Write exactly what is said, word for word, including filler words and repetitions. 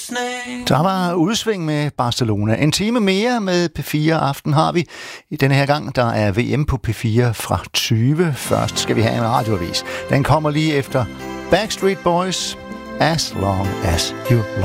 listening. Der var udsving med Barcelona. En time mere med P fire Aften har vi i denne her gang. Der er V M på P fire fra tyve. Først skal vi have en radioavis. Den kommer lige efter Backstreet Boys, As Long As You Love.